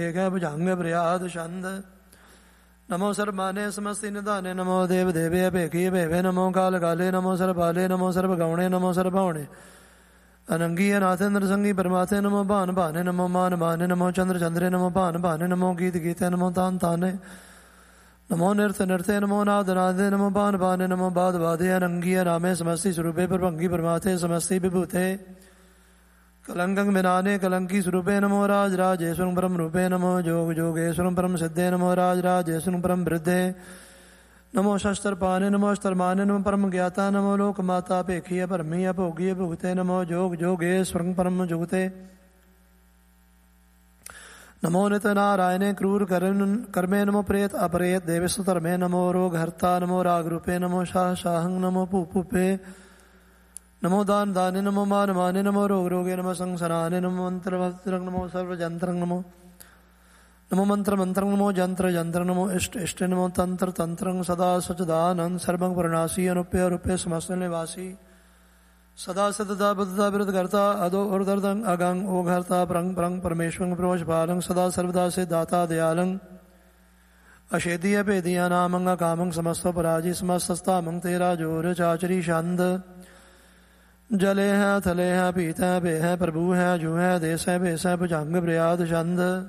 भुजंग प्रयाद छंद नमो सर्वमाने समस्ति निधाने नमो देव देवे अभेखी भेवे नमो काल काले नमो सर्वपाले नमो सर्वगौणे नमो सर्वभावणे अनंगी नाथेन्द्र संगी परमाथे नमो भान भाने नमो मान माने नमो चंद्र चंद्रे नमो भान भाने नमो गीत गीते नमो तान ताने नमो नृत्य नृत्य नमो नाद नादे नमो भान भाने नमो बाद बाधे अनंगी नामे समस्ति स्वरूपे प्रभंगी परमाथे समस्ति विभूते कलंकं विनाने कलंकी स्वरूपे नमो राज राजेश्वरं परम रूपे नमो जोग जोगेश्वरं परम सिद्धे नमो राज राजेश्वरं परम वृद्धे नमो शस्त्रपाने नमो अस्त्रमाने नमो परम ज्ञाता नमो लोक माता पेखीय परमीय भोगीय भुगते नमो जोग जोगेश्वरं परम जुगते नमो नित नारायणे क्रूर कर्मे नमो प्रेत अपरेत देवेश्वरमे नमो रोग हर्ता नमो राग रूपे नमो शाह शाहं नमो पुपे नमो दान दाने नमो मान माने नमो रोग रोगे नमो संसनाने नमो मंत्र मंत्र नमो सर्वजंत्र नमो नमो मंत्र मंत्र नमो जंत्र जंत्र नमो इष्ट इष्ट नमो तंत्र तंत्र सदा सचदानंद सर्वं प्रणासी अनुप्य रूपे समस्त निवासी सदा सतता बुद्धता विरुद्ध करता अदो उर्दर्दं अगंग ओघरता प्रंग प्रंग परमेश्वर प्रोष पालं सदा सर्वदा से दाता दयालं अशेदीय भेदिया नामंग कामं समस्त पराजी समस्ता मंग तेरा जोर चाचरी छंद जले है थले है पीत है बे है प्रभु है जू है देश है भेस है भुजंग प्रयाद छंद